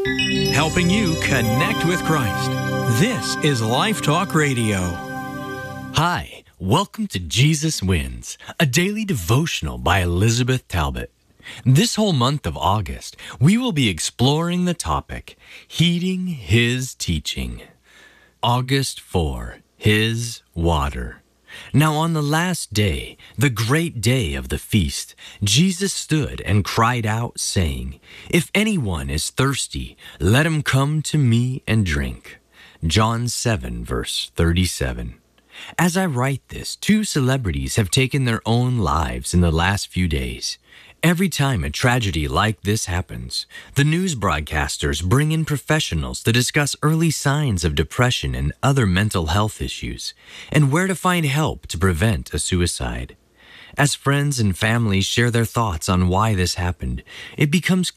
helping you connect with Christ. This is Life Talk Radio. Hi, welcome to Jesus Wins, a daily devotional by Elizabeth Talbot. This whole month of August, we will be exploring the topic, Heeding His Teaching. August 4, His Water. Now on the last day, the great day of the feast, Jesus stood and cried out, saying, "If anyone is thirsty, let him come to me and drink." John 7, verse 37. As I write this, 2 celebrities have taken their own lives in the last few days. Every time a tragedy like this happens, the news broadcasters bring in professionals to discuss early signs of depression and other mental health issues, and where to find help to prevent a suicide. As friends and family share their thoughts on why this happened, it becomes